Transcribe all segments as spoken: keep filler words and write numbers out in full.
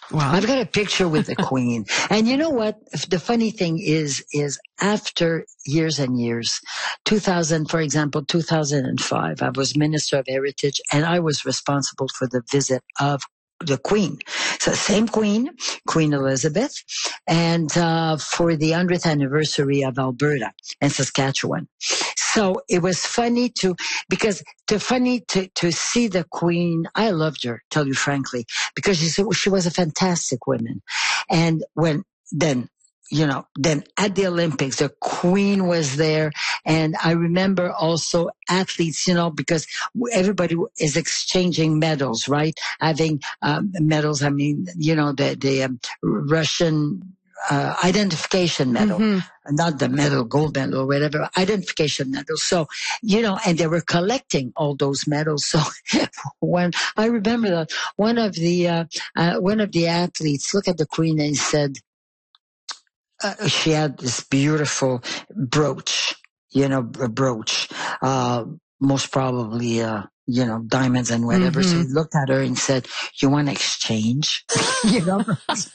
Wow. I've got a picture with the Queen. And you know what? The funny thing is, is after years and years, two thousand, for example, two thousand five, I was Minister of Heritage and I was responsible for the visit of the Queen. So same Queen, Queen Elizabeth, and uh, for the hundredth anniversary of Alberta and Saskatchewan. So it was funny to, because to funny to, to see the Queen. I loved her, tell you frankly, because she said she was a fantastic woman. And when then, you know, then at the Olympics, the Queen was there. And I remember also athletes, you know, because everybody is exchanging medals, right? Having um, medals. I mean, you know, the, the um, Russian uh, identification medal, mm-hmm. not the medal, gold medal or whatever, identification medal. So, you know, and they were collecting all those medals. So when I remember that one of the, uh, uh, one of the athletes looked at the Queen and said, Uh, she had this beautiful brooch, you know, a brooch, uh, most probably, uh, you know, diamonds and whatever. Mm-hmm. So he looked at her and said, you want to exchange? you know,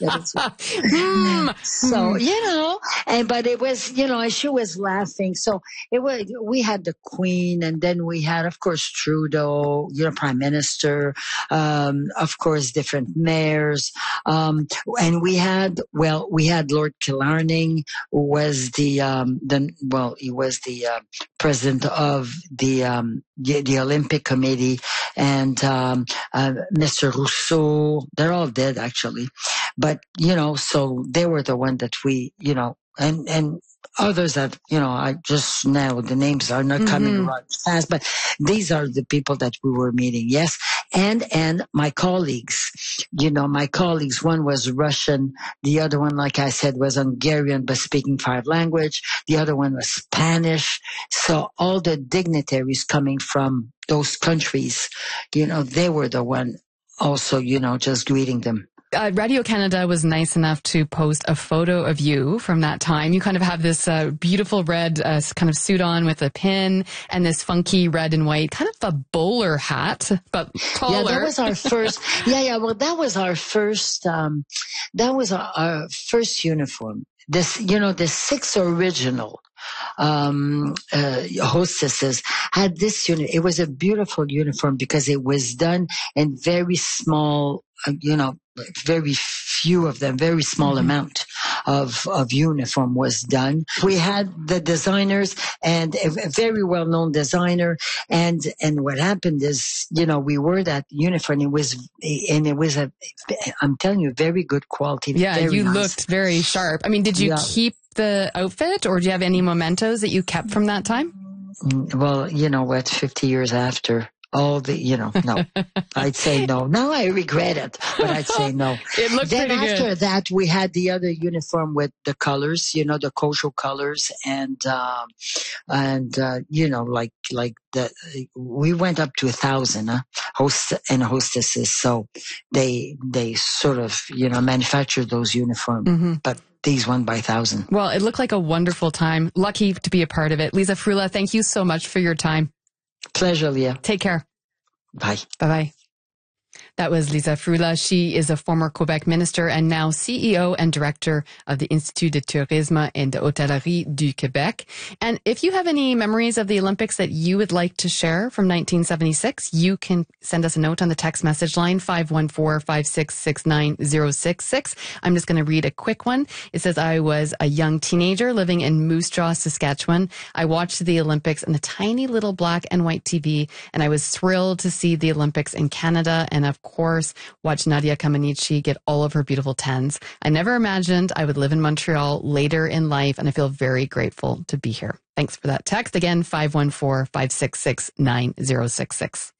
so, you know, and, but it was, you know, she was laughing. So it was, we had the Queen and then we had, of course, Trudeau, you know, Prime Minister, um, of course, different mayors. Um, and we had, well, we had Lord Killarney, who was the, um, the, well, he was the, uh, president of the, um, the, the Olympic Committee, and um, uh, Mister Rousseau. They're all dead, actually. But, you know, so they were the one that we, you know, and, and others that, you know, I just now, the names are not mm-hmm. coming right fast, but these are the people that we were meeting. Yes. And, and my colleagues, you know, my colleagues, one was Russian. The other one, like I said, was Hungarian, but speaking five language. The other one was Spanish. So all the dignitaries coming from those countries, you know, they were the one also, you know, just greeting them. Uh, Radio Canada was nice enough to post a photo of you from that time. You kind of have this uh, beautiful red uh, kind of suit on with a pin and this funky red and white, kind of a bowler hat, but taller. Yeah, that was our first. yeah, yeah. Well, that was our first. Um, that was our, our first uniform. This, you know, the six original um uh, hostesses had this unit. It was a beautiful uniform because it was done in very small, uh, you know, very few of them, very small mm-hmm. amount of of uniform was done. We had the designers and a, a very well-known designer, and and what happened is, you know, we wore that uniform. It was and it was a, I'm telling you, very good quality. Yeah, you nice. Looked very sharp. I mean, did you yeah. keep the outfit, or do you have any mementos that you kept from that time? Well, you know what, fifty years after, all the, you know, no, I'd say no. Now I regret it, but I'd say no. It looked then pretty after good. that, we had the other uniform with the colors, you know, the kosher colors, and um, and uh, you know, like like the we went up to a thousand huh? hosts and hostesses, so they they sort of, you know, manufactured those uniforms, mm-hmm. but these one by thousand. Well, it looked like a wonderful time. Lucky to be a part of it. Lisa Frula, thank you so much for your time. Pleasure, Leah. Take care. Bye. Bye-bye. That was Lisa Frula. She is a former Quebec minister and now C E O and director of the Institut de Tourisme et de Hôtellerie du Québec. And if you have any memories of the Olympics that you would like to share from nineteen seventy-six, you can send us a note on the text message line five one four, five six six nine zero six six. I'm just going to read a quick one. It says, I was a young teenager living in Moose Jaw, Saskatchewan. I watched the Olympics on a tiny little black and white T V, and I was thrilled to see the Olympics in Canada and of course, watch Nadia Comaneci get all of her beautiful tens. I never imagined I would live in Montreal later in life, and I feel very grateful to be here. Thanks for that text. Again, five one four, five six six nine zero six six.